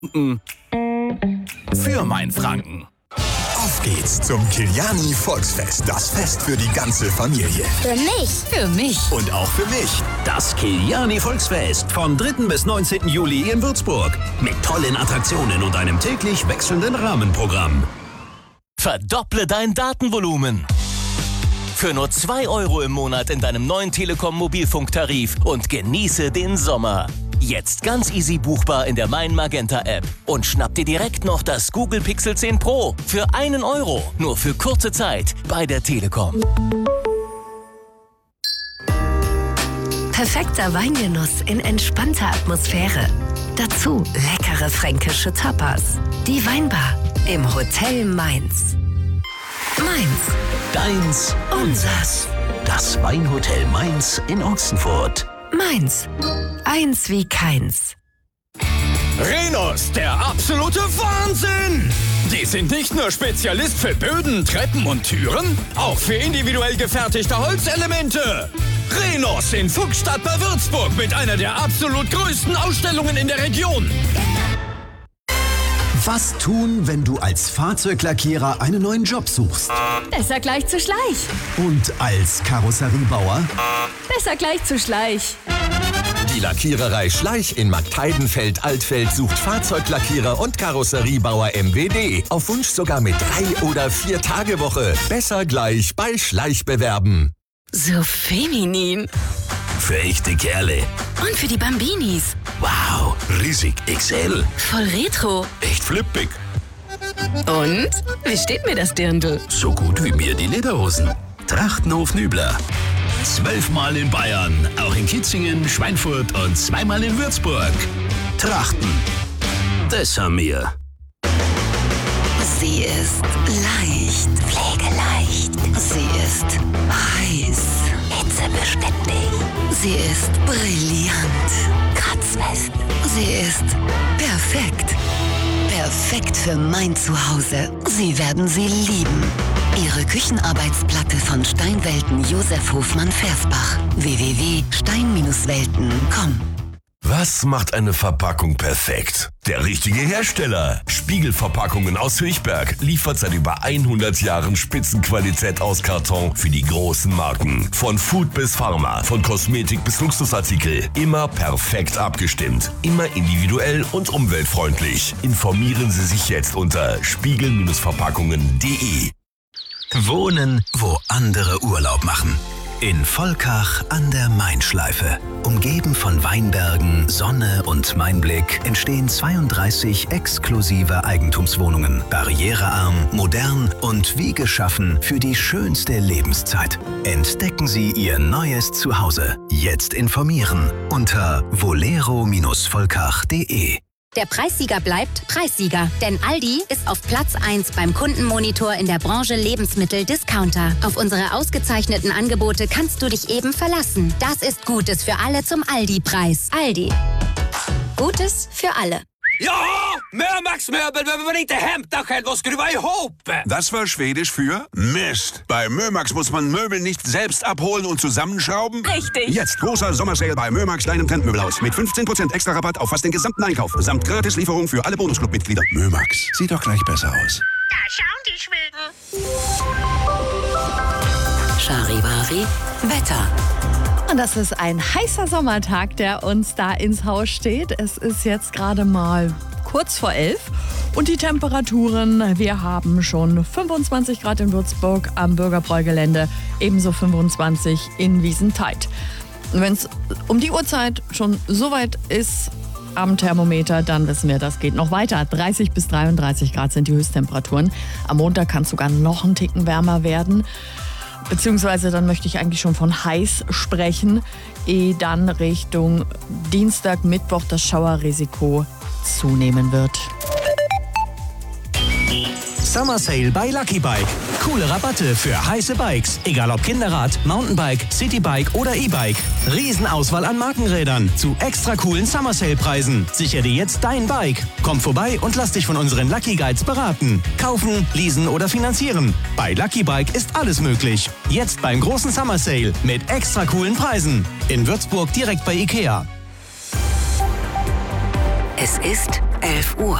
Für Mainfranken. Auf geht's zum Kiliani Volksfest. Das Fest für die ganze Familie. Für mich. Für mich. Und auch für mich. Das Kiliani Volksfest vom 3. bis 19. Juli in Würzburg. Mit tollen Attraktionen und einem täglich wechselnden Rahmenprogramm. Verdopple dein Datenvolumen. Für nur 2 € im Monat in deinem neuen Telekom-Mobilfunktarif und genieße den Sommer. Jetzt ganz easy buchbar in der Mein Magenta App. Und schnapp dir direkt noch das Google Pixel 10 Pro für 1 €. Nur für kurze Zeit bei der Telekom. Perfekter Weingenuss in entspannter Atmosphäre. Dazu leckere fränkische Tapas. Die Weinbar im Hotel Mainz. Mainz. Deins, unsers. Das Weinhotel Mainz in Ochsenfurt. Mainz. Eins wie keins. Rhenus, der absolute Wahnsinn! Die sind nicht nur Spezialist für Böden, Treppen und Türen, auch für individuell gefertigte Holzelemente. Rhenus in Fuchsstadt bei Würzburg mit einer der absolut größten Ausstellungen in der Region. Was tun, wenn du als Fahrzeuglackierer einen neuen Job suchst? Besser gleich zu Schleich. Und als Karosseriebauer? Besser gleich zu Schleich. Die Lackiererei Schleich in Marktheidenfeld-Altfeld sucht Fahrzeuglackierer und Karosseriebauer MWD. Auf Wunsch sogar mit 3- oder 4-Tage-Woche. Besser gleich bei Schleich bewerben. So feminin. Für echte Kerle. Und für die Bambinis. Wow, riesig XL. Voll retro. Echt flippig. Und? Wie steht mir das Dirndl? So gut wie mir die Lederhosen. Trachtenhof Nübler. 12-mal in Bayern, auch in Kitzingen, Schweinfurt und 2-mal in Würzburg. Trachten. Das haben wir. Sie ist leicht, pflegeleicht. Sie ist heiß, hitzebeständig. Sie ist brillant, kratzfest. Sie ist perfekt. Perfekt für mein Zuhause. Sie werden sie lieben. Ihre Küchenarbeitsplatte von Steinwelten Josef Hofmann-Versbach. www.stein-welten.com. Was macht eine Verpackung perfekt? Der richtige Hersteller. Spiegelverpackungen aus Höchberg liefert seit über 100 Jahren Spitzenqualität aus Karton für die großen Marken. Von Food bis Pharma, von Kosmetik bis Luxusartikel. Immer perfekt abgestimmt. Immer individuell und umweltfreundlich. Informieren Sie sich jetzt unter spiegel-verpackungen.de. Wohnen, wo andere Urlaub machen. In Volkach an der Mainschleife. Umgeben von Weinbergen, Sonne und Mainblick entstehen 32 exklusive Eigentumswohnungen. Barrierearm, modern und wie geschaffen für die schönste Lebenszeit. Entdecken Sie Ihr neues Zuhause. Jetzt informieren unter volero-volkach.de. Der Preissieger bleibt Preissieger, denn Aldi ist auf Platz 1 beim Kundenmonitor in der Branche Lebensmittel-Discounter. Auf unsere ausgezeichneten Angebote kannst du dich eben verlassen. Das ist Gutes für alle zum Aldi-Preis. Aldi. Gutes für alle. Ja, Mömax-Möbel, wenn wir nicht hämta was skruva ihop. Das war Schwedisch für Mist. Bei Mömax muss man Möbel nicht selbst abholen und zusammenschrauben. Richtig. Jetzt großer Sommersale bei Mömax, deinem Trendmöbelhaus. Mit 15% extra Rabatt auf fast den gesamten Einkauf. Samt Gratislieferung für alle Bonusclub-Mitglieder. Mömax, sieht doch gleich besser aus. Da schauen die Schweden. Charivari Wetter. Und das ist ein heißer Sommertag, der uns da ins Haus steht. Es ist jetzt gerade mal kurz vor 11 und die Temperaturen, wir haben schon 25 Grad in Würzburg am Bürgerbräu-Gelände, ebenso 25 in Wiesentheid. Wenn es um die Uhrzeit schon so weit ist am Thermometer, dann wissen wir, das geht noch weiter. 30 bis 33 Grad sind die Höchsttemperaturen. Am Montag kann es sogar noch einen Ticken wärmer werden. Beziehungsweise dann möchte ich eigentlich schon von heiß sprechen, ehe dann Richtung Dienstag, Mittwoch das Schauerrisiko zunehmen wird. Summer Sale bei Lucky Bike. Coole Rabatte für heiße Bikes. Egal ob Kinderrad, Mountainbike, Citybike oder E-Bike. Riesenauswahl an Markenrädern zu extra coolen Summer Sale Preisen. Sichere dir jetzt dein Bike. Komm vorbei und lass dich von unseren Lucky Guides beraten. Kaufen, leasen oder finanzieren. Bei Lucky Bike ist alles möglich. Jetzt beim großen Summer Sale mit extra coolen Preisen. In Würzburg direkt bei Ikea. Es ist 11 Uhr.